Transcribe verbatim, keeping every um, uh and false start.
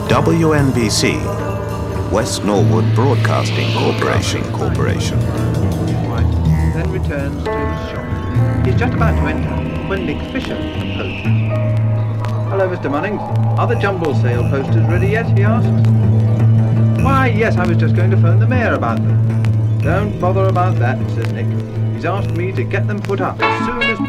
W N B C, West Norwood Broadcasting Corporation. Corporation. Right. Then returns to his shop. He's just about to enter when Nick Fisher approaches. Hello, Mister Munnings. Are the jumble sale posters ready yet? He asks. Why, yes, I was just going to phone the mayor about them. Don't bother about that, says Nick. He's asked me to get them put up as soon as